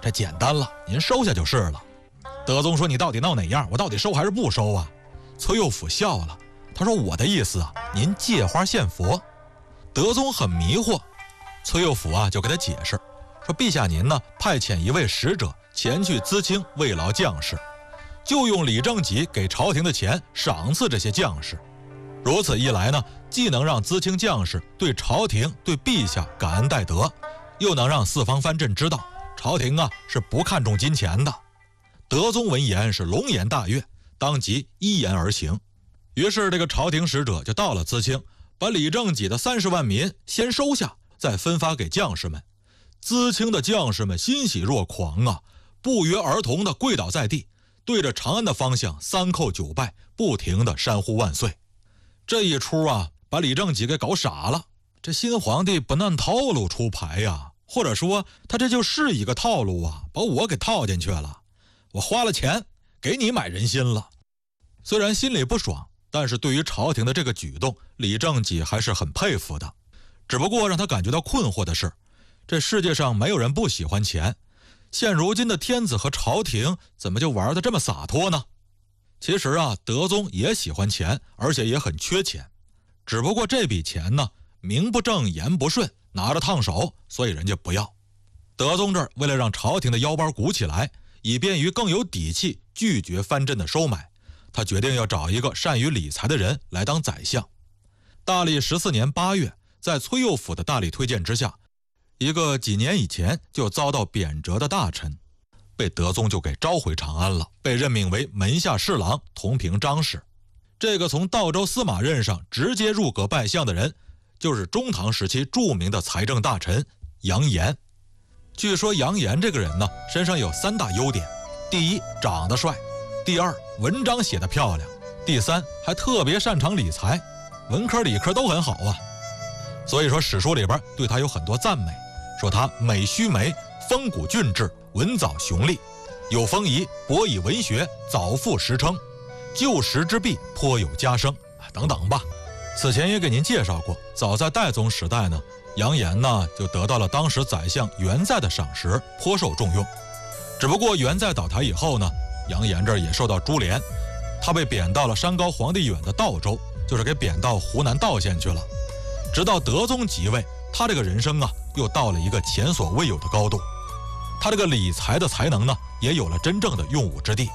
这简单了，您收下就是了。德宗说：“你到底闹哪样？我到底收还是不收啊？”崔佑甫笑了，他说：“我的意思啊，您借花献佛。”德宗很迷惑，崔佑甫啊就给他解释说：“陛下您呢派遣一位使者前去淄青慰劳将士，就用李正己给朝廷的钱赏赐这些将士。如此一来呢，既能让淄青将士对朝廷对陛下感恩戴德，又能让四方藩镇知道朝廷啊是不看重金钱的。”德宗闻言是龙颜大悦，当即依言而行。于是这个朝廷使者就到了淄青，把李正己的30万民先收下，再分发给将士们。淄青的将士们欣喜若狂啊，不约而同地跪倒在地，对着长安的方向3叩9拜，不停地山呼万岁。这一出啊，把李正己给搞傻了。这新皇帝不按套路出牌呀，或者说他这就是一个套路啊，把我给套进去了。我花了钱给你买人心了。虽然心里不爽，但是对于朝廷的这个举动，李正己还是很佩服的。只不过让他感觉到困惑的是，这世界上没有人不喜欢钱，现如今的天子和朝廷怎么就玩得这么洒脱呢？其实啊，德宗也喜欢钱，而且也很缺钱，只不过这笔钱呢，名不正言不顺，拿着烫手，所以人家不要。德宗这儿为了让朝廷的腰包鼓起来，以便于更有底气拒绝藩镇的收买，他决定要找一个善于理财的人来当宰相。大历14年8月，在崔佑甫的大力推荐之下，一个几年以前就遭到贬谪的大臣，被德宗就给召回长安了，被任命为门下侍郎同平章事。这个从道州司马任上直接入阁拜相的人，就是中唐时期著名的财政大臣杨炎。据说杨炎这个人呢，身上有3大优点：第一，长得帅；第二，文章写得漂亮；第三，还特别擅长理财，文科理科都很好啊。所以说史书里边对他有很多赞美，说他美须眉，风骨俊质，文藻雄丽，有风仪，博以文学，早赋时称，旧时之弊，颇有加声等等吧。此前也给您介绍过，早在代宗时代呢，杨炎呢就得到了当时宰相元在的赏识，颇受重用。只不过元在倒台以后呢，杨炎这儿也受到株连，他被贬到了山高皇帝远的道州，就是给贬到湖南道县去了。直到德宗即位，他这个人生啊又到了一个前所未有的高度，他这个理财的才能呢也有了真正的用武之地。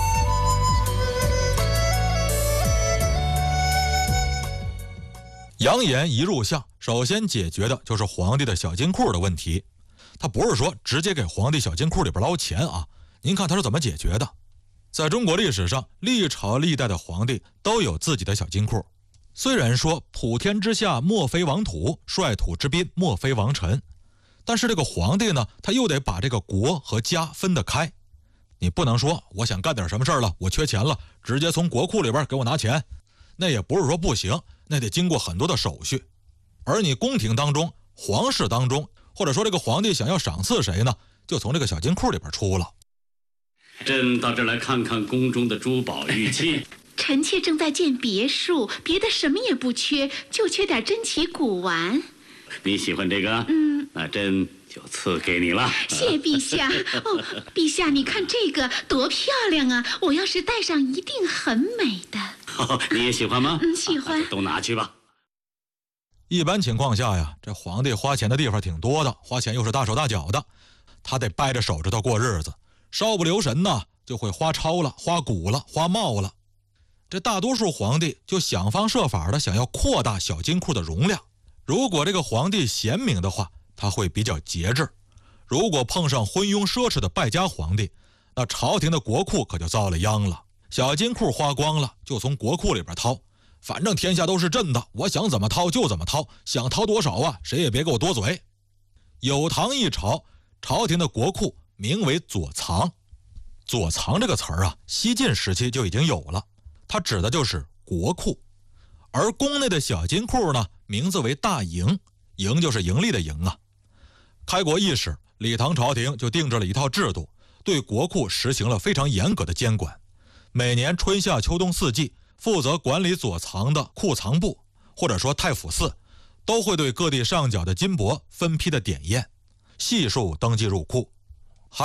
杨炎一入相，首先解决的就是皇帝的小金库的问题。他不是说直接给皇帝小金库里边捞钱啊，您看他是怎么解决的。在中国历史上，历朝历代的皇帝都有自己的小金库。虽然说普天之下莫非王土，率土之滨莫非王臣，但是这个皇帝呢，他又得把这个国和家分得开。你不能说我想干点什么事儿了，我缺钱了，直接从国库里边给我拿钱，那也不是说不行，那得经过很多的手续。而你宫廷当中，皇室当中，或者说这个皇帝想要赏赐谁呢，就从这个小金库里边出了。 朕到这来看看宫中的珠宝玉器。 臣妾正在建别墅，别的什么也不缺，就缺点珍奇古玩。 你喜欢这个？那朕就赐给你了。 谢陛下。哦，陛下，你看这个多漂亮啊！我要是戴上，一定很美的。 你也喜欢吗？ 喜欢。 都拿去吧。 一般情况下呀，这皇帝花钱的地方挺多的，花钱又是大手大脚的，他得掰着手指头过日子，稍不留神呢，就会花超了，花鼓了，花冒了。这大多数皇帝就想方设法的想要扩大小金库的容量。如果这个皇帝贤明的话，他会比较节制；如果碰上昏庸奢侈的败家皇帝，那朝廷的国库可就遭了殃了。小金库花光了，就从国库里边掏，反正天下都是朕的，我想怎么掏就怎么掏，想掏多少啊，谁也别给我多嘴。有唐一朝，朝廷的国库名为左藏。左藏这个词儿啊，西晋时期就已经有了，它指的就是国库。而宫内的小金库呢，名字为大营，营就是盈利的营啊。开国伊始，李唐朝廷就定制了一套制度，对国库实行了非常严格的监管。每年春夏秋冬4季，负责管理左藏的库藏部或者说太府司，都会对各地上缴的金帛分批的点验，悉数登记入库。